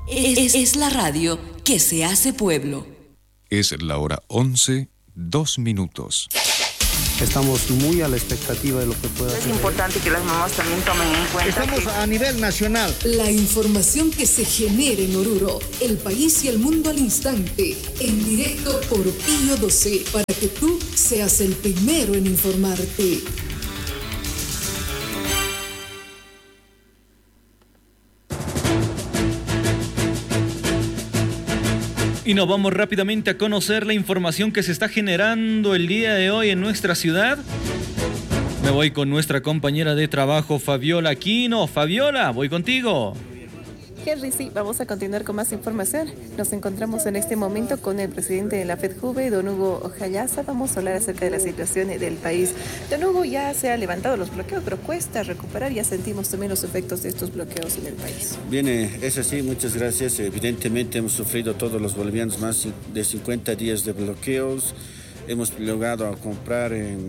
Es la radio que se hace pueblo. Es la hora 11, 2 minutos. Estamos muy a la expectativa de lo que pueda hacer. Es importante que las mamás también tomen en cuenta. Estamos a nivel nacional. La información que se genera en Oruro, el país y el mundo al instante, en directo por Pío 12, para que tú seas el primero en informarte. Y nos vamos rápidamente a conocer la información que se está generando el día de hoy en nuestra ciudad. Me voy con nuestra compañera de trabajo, Fabiola Aquino. Fabiola, voy contigo. Henry, sí, vamos a continuar con más información. Nos encontramos en este momento con el presidente de la FEDJUVE, don Hugo Ojallaza. Vamos a hablar acerca de la situación del país. Don Hugo, ya se han levantado los bloqueos, pero cuesta recuperar. Ya sentimos también los efectos de estos bloqueos en el país. Bien, es así, muchas gracias. Evidentemente hemos sufrido todos los bolivianos más de 50 días de bloqueos. Hemos logrado a comprar el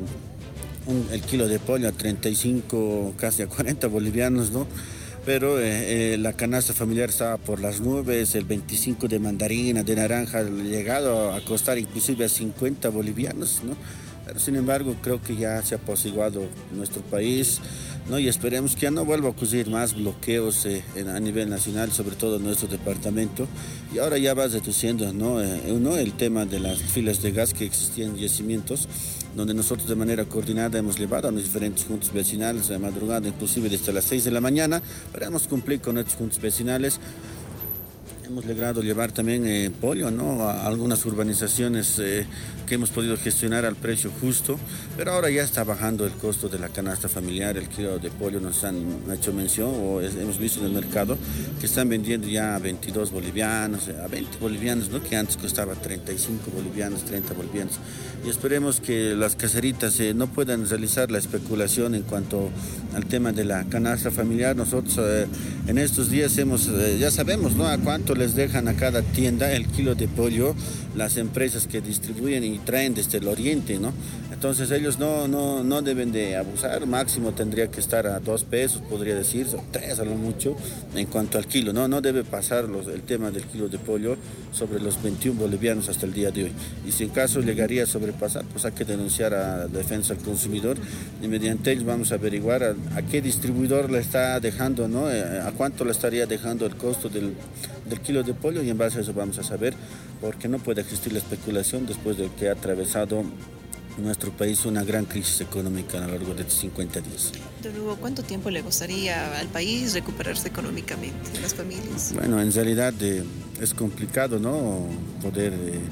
kilo de pollo a 35, casi a 40 bolivianos, ¿no? Pero la canasta familiar estaba por las nubes, el 25 de mandarina, de naranja, ha llegado a costar inclusive a 50 bolivianos, ¿no? Pero sin embargo creo que ya se ha apaciguado nuestro país, ¿no? Y esperemos que ya no vuelva a ocurrir más bloqueos a nivel nacional, sobre todo en nuestro departamento. Y ahora ya va reduciendo, ¿no? El tema de las filas de gas que existían en yacimientos, donde nosotros de manera coordinada hemos llevado a los diferentes juntos vecinales de madrugada, inclusive desde las 6 de la mañana, para cumplir con nuestros juntos vecinales. Hemos logrado llevar también pollo, ¿no? A algunas urbanizaciones que hemos podido gestionar al precio justo, pero ahora ya está bajando el costo de la canasta familiar. El kilo de pollo nos han hecho mención, o hemos visto en el mercado, que están vendiendo ya a 22 bolivianos, a 20 bolivianos, ¿no? Que antes costaba 35 bolivianos, 30 bolivianos. Y esperemos que las caseritas no puedan realizar la especulación en cuanto al tema de la canasta familiar. Nosotros en estos días ya sabemos, ¿no? A cuánto les dejan a cada tienda el kilo de pollo las empresas que distribuyen y traen desde el oriente, ¿no? Entonces ellos no deben de abusar, máximo tendría que estar a 2 pesos, podría decir, 3 a lo mucho, en cuanto al kilo, no debe pasar el tema del kilo de pollo sobre los 21 bolivianos hasta el día de hoy. Y si en caso llegaría a sobrepasar, pues hay que denunciar a Defensa del Consumidor y mediante ellos vamos a averiguar a qué distribuidor le está dejando, ¿no? A cuánto le estaría dejando el costo del kilo de pollo, y en base a eso vamos a saber, porque no puede existir la especulación después de que ha atravesado nuestro país una gran crisis económica a lo largo de 50 días. Don Hugo, ¿cuánto tiempo le gustaría al país recuperarse económicamente, a las familias? Bueno, en realidad es complicado, ¿no? Poder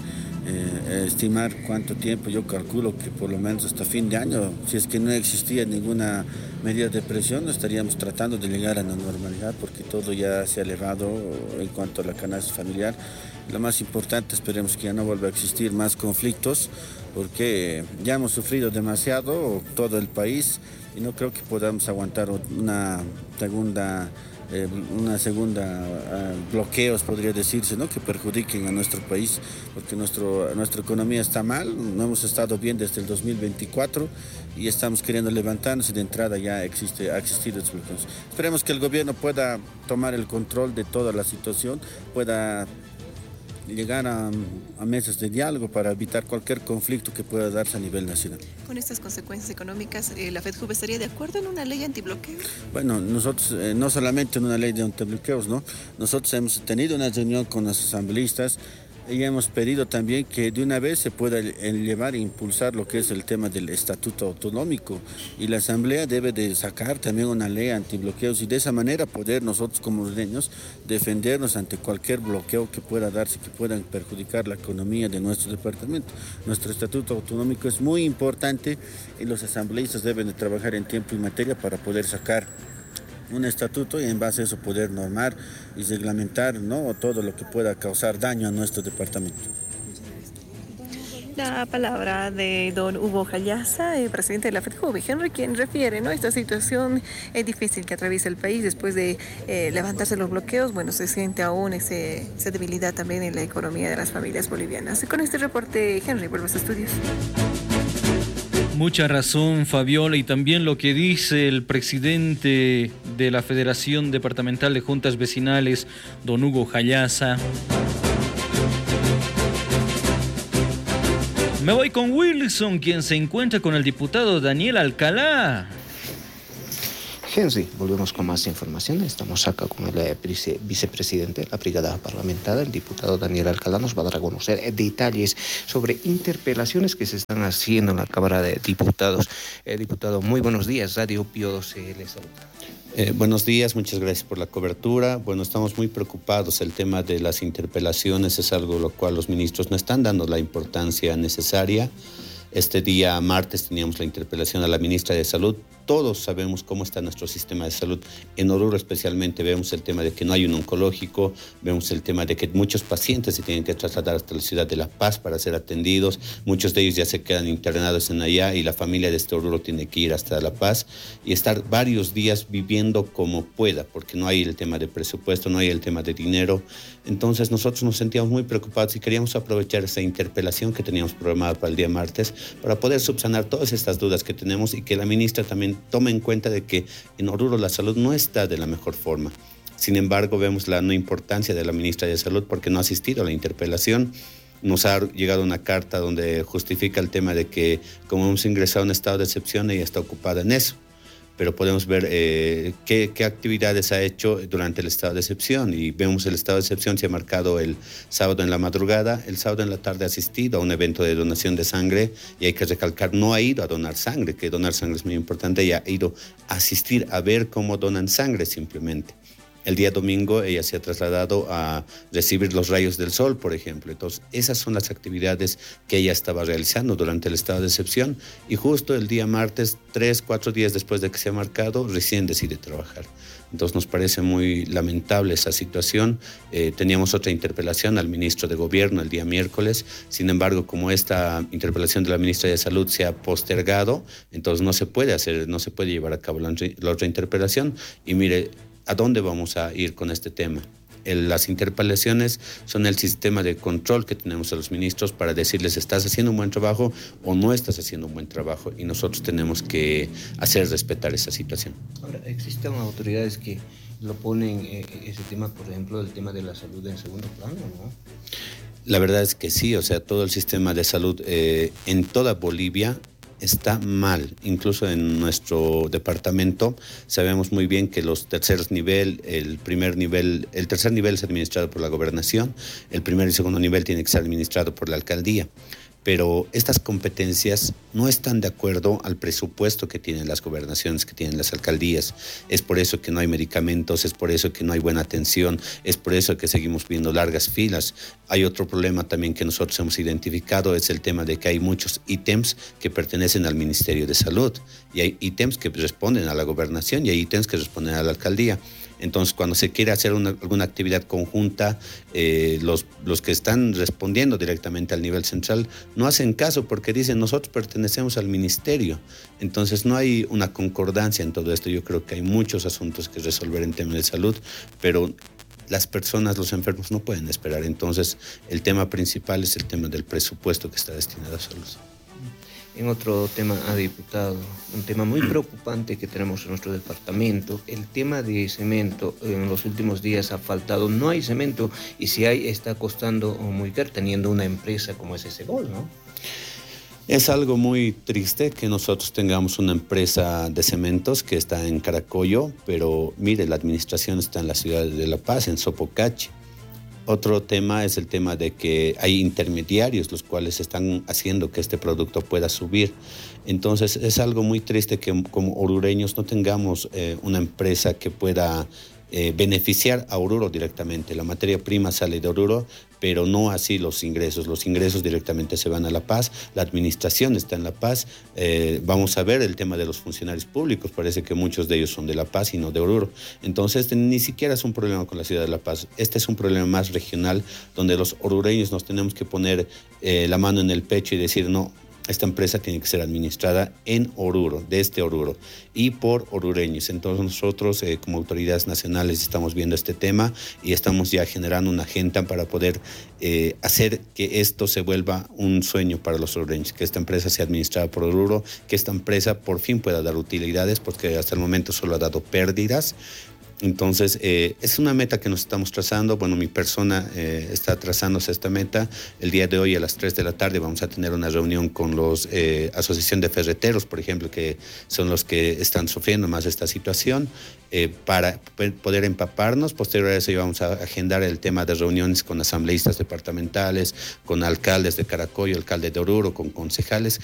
estimar cuánto tiempo. Yo calculo que por lo menos hasta fin de año, si es que no existía ninguna medida de presión, estaríamos tratando de llegar a la normalidad, porque todo ya se ha elevado en cuanto a la canasta familiar. Lo más importante, esperemos que ya no vuelva a existir más conflictos, porque ya hemos sufrido demasiado todo el país y no creo que podamos aguantar una segunda bloqueos, podría decirse, ¿no? Que perjudiquen a nuestro país, porque nuestra economía está mal, no hemos estado bien desde el 2024 y estamos queriendo levantarnos, y de entrada ya ha existido estos bloqueos. Esperemos que el gobierno pueda tomar el control de toda la situación, pueda llegar a mesas de diálogo para evitar cualquier conflicto que pueda darse a nivel nacional. Con estas consecuencias económicas, ¿la FEDJUVE estaría de acuerdo en una ley antibloqueo? Bueno, nosotros no solamente en una ley de antibloqueos, ¿no? Nosotros hemos tenido una reunión con los asambleístas y hemos pedido también que de una vez se pueda llevar e impulsar lo que es el tema del estatuto autonómico, y la asamblea debe de sacar también una ley antibloqueos, y de esa manera poder nosotros como ordeños defendernos ante cualquier bloqueo que pueda darse, que puedan perjudicar la economía de nuestro departamento. Nuestro estatuto autonómico es muy importante y los asambleístas deben de trabajar en tiempo y materia para poder sacar un estatuto y en base a eso poder normar y reglamentar, ¿no? Todo lo que pueda causar daño a nuestro departamento. La palabra de don Hugo Ojallaza, presidente de la FEDJUVE, Henry, quien refiere, ¿no? Esta situación difícil que atraviesa el país después de levantarse los bloqueos. Bueno, se siente aún esa debilidad también en la economía de las familias bolivianas. Con este reporte, Henry, vuelve a sus estudios. Mucha razón, Fabiola, y también lo que dice el presidente de la Federación Departamental de Juntas Vecinales, don Hugo Jayaza. Me voy con Wilson, quien se encuentra con el diputado Daniel Alcalá. Henry, volvemos con más información. Estamos acá con el vicepresidente de la brigada parlamentaria, el diputado Daniel Alcalá. Nos va a dar a conocer detalles sobre interpelaciones que se están haciendo en la Cámara de Diputados. Diputado, muy buenos días. Radio Pío 12 les saluda. Buenos días, muchas gracias por la cobertura. Bueno, estamos muy preocupados. El tema de las interpelaciones es algo lo cual los ministros no están dando la importancia necesaria. Este día martes teníamos la interpelación a la ministra de Salud. Todos sabemos cómo está nuestro sistema de salud. En Oruro especialmente vemos el tema de que no hay un oncológico, vemos el tema de que muchos pacientes se tienen que trasladar hasta la ciudad de La Paz para ser atendidos. Muchos de ellos ya se quedan internados en allá y la familia de este Oruro tiene que ir hasta La Paz y estar varios días viviendo como pueda, porque no hay el tema de presupuesto, no hay el tema de dinero. Entonces nosotros nos sentíamos muy preocupados y queríamos aprovechar esa interpelación que teníamos programada para el día martes para poder subsanar todas estas dudas que tenemos y que la ministra también tome en cuenta de que en Oruro la salud no está de la mejor forma. Sin embargo, vemos la no importancia de la ministra de Salud porque no ha asistido a la interpelación. Nos ha llegado una carta donde justifica el tema de que como hemos ingresado en estado de excepción, ella está ocupada en eso. Pero podemos ver qué actividades ha hecho durante el estado de excepción y vemos el estado de excepción se ha marcado el sábado en la madrugada, el sábado en la tarde ha asistido a un evento de donación de sangre y hay que recalcar, no ha ido a donar sangre, que donar sangre es muy importante, ella ha ido a asistir a ver cómo donan sangre simplemente. El día domingo ella se ha trasladado a recibir los rayos del sol, por ejemplo. Entonces, esas son las actividades que ella estaba realizando durante el estado de excepción y justo el día martes, 3-4 días después de que se ha marcado, recién decide trabajar. Entonces, nos parece muy lamentable esa situación. Teníamos otra interpelación al ministro de Gobierno el día miércoles. Sin embargo, como esta interpelación de la ministra de Salud se ha postergado, entonces no se puede llevar a cabo la otra interpelación. Y mire, ¿a dónde vamos a ir con este tema? Las interpelaciones son el sistema de control que tenemos a los ministros para decirles ¿estás haciendo un buen trabajo o no estás haciendo un buen trabajo? Y nosotros tenemos que hacer respetar esa situación. Ahora, existen autoridades que lo ponen ese tema, por ejemplo, el tema de la salud en segundo plano, ¿no? La verdad es que sí, o sea, todo el sistema de salud en toda Bolivia está mal, incluso en nuestro departamento sabemos muy bien que los terceros nivel, el tercer nivel es administrado por la gobernación, el primer y segundo nivel tiene que ser administrado por la alcaldía. Pero estas competencias no están de acuerdo al presupuesto que tienen las gobernaciones, que tienen las alcaldías. Es por eso que no hay medicamentos, es por eso que no hay buena atención, es por eso que seguimos viendo largas filas. Hay otro problema también que nosotros hemos identificado, es el tema de que hay muchos ítems que pertenecen al Ministerio de Salud y hay ítems que responden a la gobernación y hay ítems que responden a la alcaldía. Entonces, cuando se quiere hacer alguna actividad conjunta, los que están respondiendo directamente al nivel central no hacen caso porque dicen nosotros pertenecemos al ministerio. Entonces, no hay una concordancia en todo esto. Yo creo que hay muchos asuntos que resolver en temas de salud, pero las personas, los enfermos no pueden esperar. Entonces, el tema principal es el tema del presupuesto que está destinado a salud. En otro tema, diputado, un tema muy preocupante que tenemos en nuestro departamento, el tema de cemento. En los últimos días ha faltado, no hay cemento y si hay está costando muy caro teniendo una empresa como es Esegol, ¿no? Es algo muy triste que nosotros tengamos una empresa de cementos que está en Caracollo, pero mire, la administración está en la ciudad de La Paz, en Sopocachi. Otro tema es el tema de que hay intermediarios los cuales están haciendo que este producto pueda subir. Entonces es algo muy triste que como orureños no tengamos una empresa que pueda beneficiar a Oruro directamente. La materia prima sale de Oruro, pero no así los ingresos. Los ingresos directamente se van a La Paz, la administración está en La Paz. Vamos a ver el tema de los funcionarios públicos, parece que muchos de ellos son de La Paz y no de Oruro. Entonces ni siquiera es un problema con la ciudad de La Paz, este es un problema más regional donde los orureños nos tenemos que poner la mano en el pecho y decir no, esta empresa tiene que ser administrada en Oruro, desde Oruro, y por orureños. Entonces nosotros como autoridades nacionales estamos viendo este tema y estamos ya generando una agenda para poder hacer que esto se vuelva un sueño para los orureños, que esta empresa sea administrada por Oruro, que esta empresa por fin pueda dar utilidades, porque hasta el momento solo ha dado pérdidas. Entonces, es una meta que nos estamos trazando. Bueno, mi persona está trazándose esta meta. El día de hoy a las 3 de la tarde vamos a tener una reunión con los Asociación de Ferreteros, por ejemplo, que son los que están sufriendo más esta situación, para poder empaparnos. Posterior a eso vamos a agendar el tema de reuniones con asambleístas departamentales, con alcaldes de Caracollo, alcalde de Oruro, con concejales,